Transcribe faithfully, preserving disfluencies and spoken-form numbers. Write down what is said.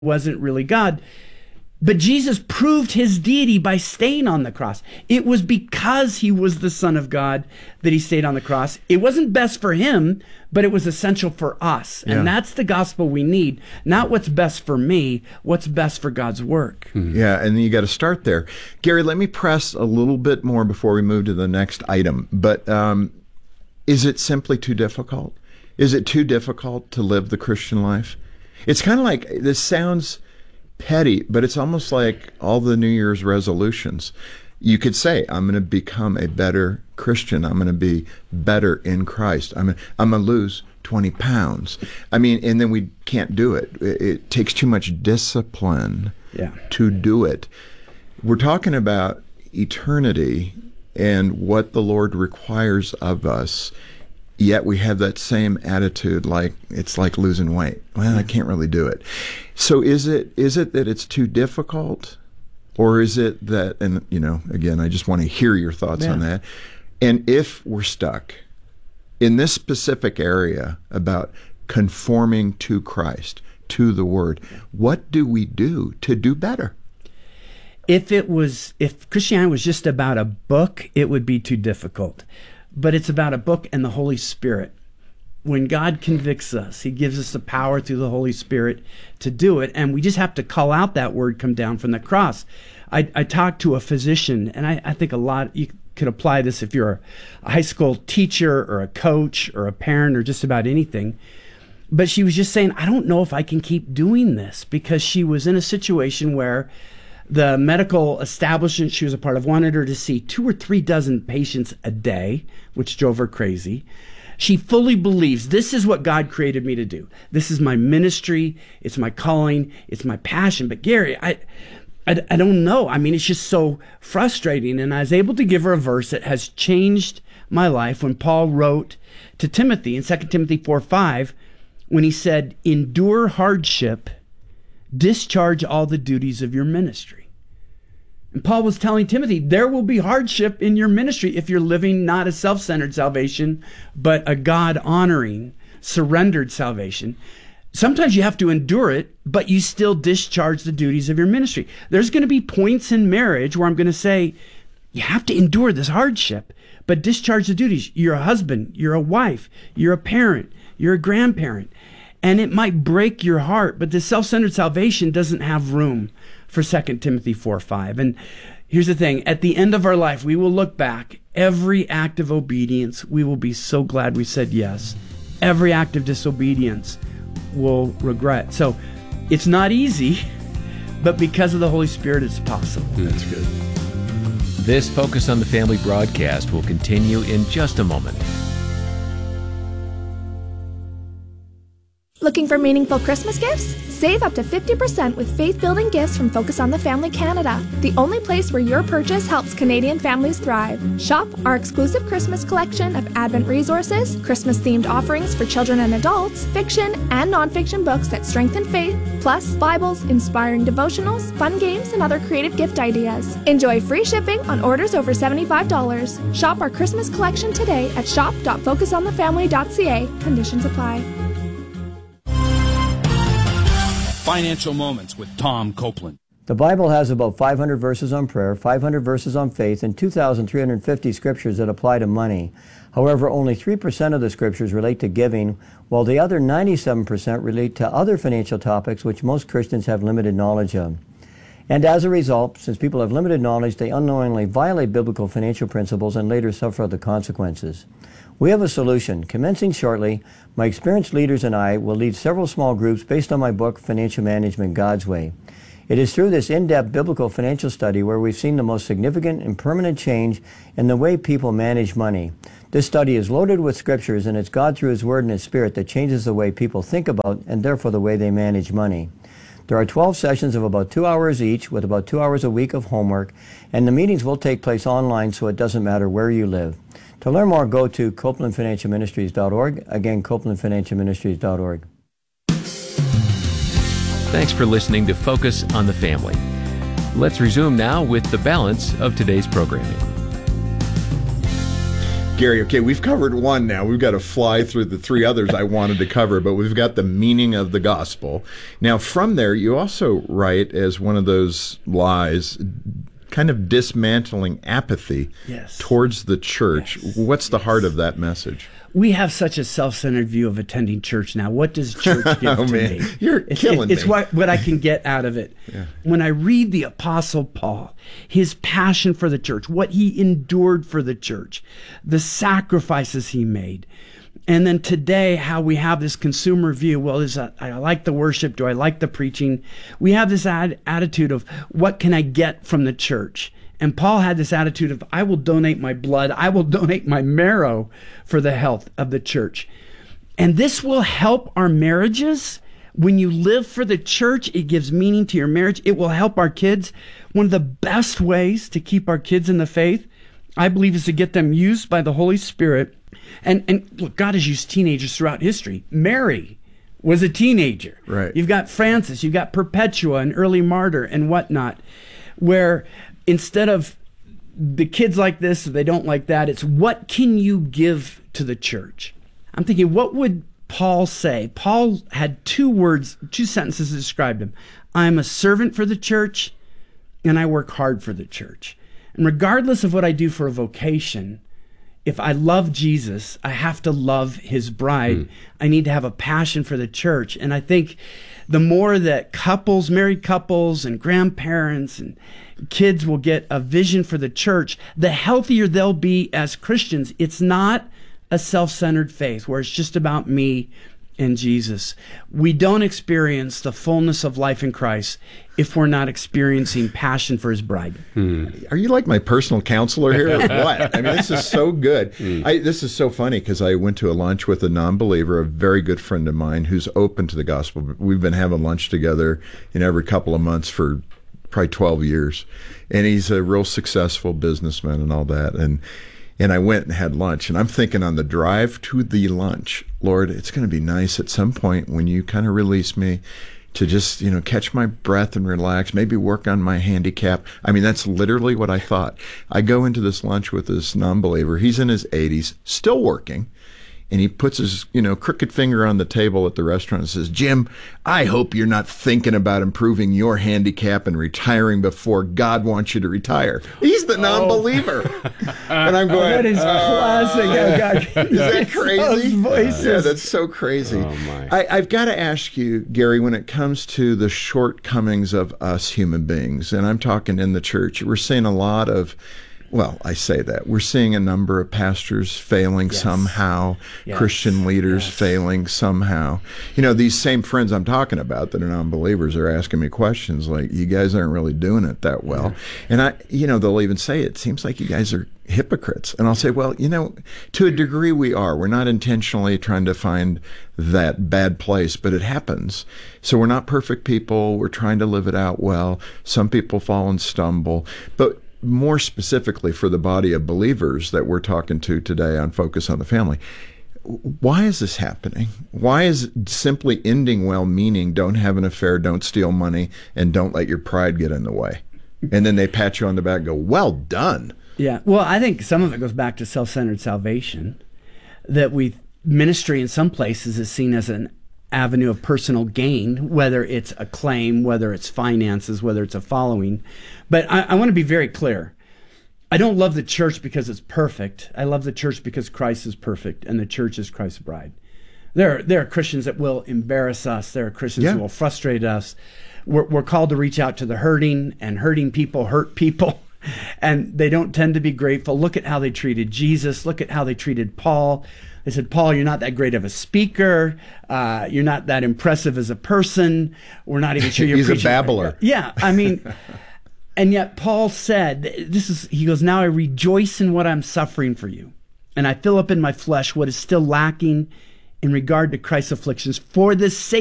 wasn't really God. But Jesus proved his deity by staying on the cross. It was because he was the Son of God that he stayed on the cross. It wasn't best for him, but it was essential for us. And Yeah. that's the gospel we need. Not what's best for me, what's best for God's work. Mm-hmm. Yeah, and you got to start there. Gary, let me press a little bit more before we move to the next item. But um, is it simply too difficult? Is it too difficult to live the Christian life? It's kind of like, this sounds petty, but it's almost like all the New Year's resolutions. You could say, I'm going to become a better Christian. I'm going to be better in Christ. I'm, I'm going to lose twenty pounds. I mean, and then we can't do it. It, it takes too much discipline Yeah. to do it. We're talking about eternity and what the Lord requires of us. Yet we have that same attitude, like it's like losing weight. Well, I can't really do it. So is it is it that it's too difficult, or is it that? And you know, again, I just want to hear your thoughts Yeah. on that. And if we're stuck in this specific area about conforming to Christ, to the Word, what do we do to do better? If it was, if Christianity was just about a book, it would be too difficult. But it's about a book and the Holy Spirit. When God convicts us, he gives us the power through the Holy Spirit to do it. And we just have to call out that word come down from the cross. I, I talked to a physician, and I, I think a lot, you could apply this if you're a high school teacher or a coach or a parent or just about anything. But she was just saying, I don't know if I can keep doing this, because she was in a situation where the medical establishment she was a part of wanted her to see two or three dozen patients a day, which drove her crazy. She fully believes this is what God created me to do. This is my ministry. It's my calling. It's my passion. But Gary, I, I, I don't know. I mean, it's just so frustrating. And I was able to give her a verse that has changed my life when Paul wrote to Timothy in Second Timothy four five, when he said, endure hardship, discharge all the duties of your ministry. And Paul was telling Timothy, there will be hardship in your ministry if you're living not a self-centered salvation, but a God-honoring, surrendered salvation. Sometimes you have to endure it, but you still discharge the duties of your ministry. There's going to be points in marriage where I'm going to say, you have to endure this hardship, but discharge the duties. You're a husband, you're a wife, you're a parent, you're a grandparent. And it might break your heart, but the self-centered salvation doesn't have room for Second Timothy four five. And here's the thing, at the end of our life, we will look back. Every act of obedience, we will be so glad we said yes. Every act of disobedience, we'll regret. So it's not easy, but because of the Holy Spirit, it's possible. That's good. This Focus on the Family broadcast will continue in just a moment. Looking for meaningful Christmas gifts? Save up to fifty percent with faith-building gifts from Focus on the Family Canada, the only place where your purchase helps Canadian families thrive. Shop our exclusive Christmas collection of Advent resources, Christmas-themed offerings for children and adults, fiction and nonfiction books that strengthen faith, plus Bibles, inspiring devotionals, fun games, and other creative gift ideas. Enjoy free shipping on orders over seventy-five dollars. Shop our Christmas collection today at shop dot focus on the family dot c a. Conditions apply. Financial Moments with Tom Copeland. The Bible has about five hundred verses on prayer, five hundred verses on faith, and two thousand three hundred fifty scriptures that apply to money. However, only three percent of the scriptures relate to giving, while the other ninety-seven percent relate to other financial topics which most Christians have limited knowledge of. And as a result, since people have limited knowledge, they unknowingly violate biblical financial principles and later suffer the consequences. We have a solution. Commencing shortly, my experienced leaders and I will lead several small groups based on my book, Financial Management God's Way. It is through this in-depth biblical financial study where we've seen the most significant and permanent change in the way people manage money. This study is loaded with scriptures, and it's God through His Word and His Spirit that changes the way people think about and therefore the way they manage money. There are twelve sessions of about two hours each with about two hours a week of homework, and the meetings will take place online so it doesn't matter where you live. To learn more, go to copeland financial ministries dot org. Again, copeland financial ministries dot org. Thanks for listening to Focus on the Family. Let's resume now with the balance of today's programming. Gary, okay, we've covered one now. We've got to fly through the three others I wanted to cover, but we've got the meaning of the gospel. Now, from there, you also write as one of those lies, kind of dismantling apathy yes. towards the church. Yes. What's the yes. heart of that message? We have such a self-centered view of attending church now. What does church give oh, to man. me? You're it's, killing it, it's me. what, what I can get out of it. Yeah. When I read the Apostle Paul, his passion for the church, what he endured for the church, the sacrifices he made, and then today how we have this consumer view, well, is that, I like the worship, do I like the preaching? We have this ad, attitude of what can I get from the church? And Paul had this attitude of, I will donate my blood, I will donate my marrow for the health of the church. And this will help our marriages. When you live for the church, it gives meaning to your marriage. It will help our kids. One of the best ways to keep our kids in the faith, I believe, is to get them used by the Holy Spirit. And, and look, God has used teenagers throughout history. Mary was a teenager. Right. You've got Francis, you've got Perpetua, an early martyr, and whatnot, where instead of the kids like this, they don't like that, it's what can you give to the church? I'm thinking, what would Paul say? Paul had two words, two sentences that described him. I'm a servant for the church, and I work hard for the church. And regardless of what I do for a vocation, if I love Jesus, I have to love his bride. Mm. I need to have a passion for the church. And I think the more that couples, married couples and grandparents and kids will get a vision for the church, the healthier they'll be as Christians. It's not a self-centered faith where it's just about me and Jesus. We don't experience the fullness of life in Christ if we're not experiencing passion for his bride. Hmm. Are you like my personal counselor here or what? I mean, this is so good. Hmm. I, this is so funny because I went to a lunch with a non-believer, a very good friend of mine who's open to the gospel. We've been having lunch together in every couple of months for probably twelve years. And he's a real successful businessman and all that. And And I went and had lunch, and I'm thinking on the drive to the lunch, Lord, it's going to be nice at some point when you kind of release me to just, you know, catch my breath and relax, maybe work on my handicap. I mean, that's literally what I thought. I go into this lunch with this non-believer. He's in his eighties, still working. And he puts his, you know, crooked finger on the table at the restaurant and says, Jim, I hope you're not thinking about improving your handicap and retiring before God wants you to retire. He's the non-believer. Oh. And I'm going, oh, that is uh, classic. Oh, God. Is that crazy? Voices. Yeah, that's so crazy. Oh, my. I, I've got to ask you, Gary, when it comes to the shortcomings of us human beings, and I'm talking in the church, we're seeing a lot of, well, I say that. We're seeing a number of pastors failing yes. somehow, yes. Christian leaders yes. failing somehow. You know, these same friends I'm talking about that are non-believers are asking me questions like, you guys aren't really doing it that well. Yeah. And I, you know, they'll even say, it seems like you guys are hypocrites. And I'll say, well, you know, to a degree we are. We're not intentionally trying to find that bad place, but it happens. So we're not perfect people. We're trying to live it out well. Some people fall and stumble. But more specifically for the body of believers that we're talking to today on Focus on the Family, why is this happening? Why is simply ending well meaning don't have an affair, don't steal money, and don't let your pride get in the way? And then they pat you on the back and go, well done. Yeah. Well, I think some of it goes back to self-centered salvation, that we ministry in some places is seen as an avenue of personal gain, whether it's acclaim, whether it's finances, whether it's a following. But I, I want to be very clear. I don't love the church because it's perfect. I love the church because Christ is perfect and the church is Christ's bride. There are, there are Christians that will embarrass us. There are Christians yeah. who will frustrate us. We're, we're called to reach out to the hurting, and hurting people hurt people. And they don't tend to be grateful. Look at how they treated Jesus. Look at how they treated Paul. They said, Paul, you're not that great of a speaker. Uh, you're not that impressive as a person. We're not even sure you're He's preaching. a babbler. Yeah, I mean, and yet Paul said, this is, he goes, now I rejoice in what I'm suffering for you. And I fill up in my flesh what is still lacking in regard to Christ's afflictions for the sake